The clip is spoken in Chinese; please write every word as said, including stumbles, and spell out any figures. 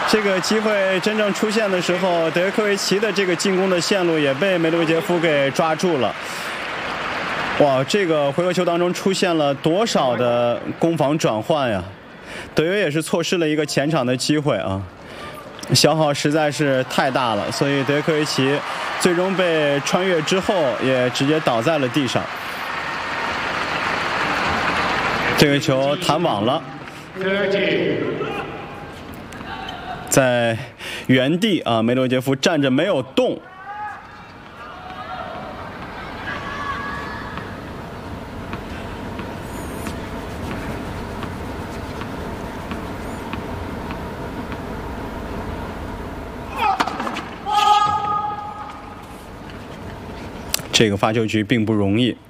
这个机会真正出现的时候，德约科维奇的这个进攻的线路也被梅德韦杰夫给抓住了。哇，这个回合球当中出现了多少的攻防转换呀！德约也是错失了一个前场的机会啊，消耗实在是太大了，所以德约科维奇最终被穿越之后也直接倒在了地上。这个球弹网了，在原地啊，梅德韦杰夫站着没有动。这个发球局并不容易。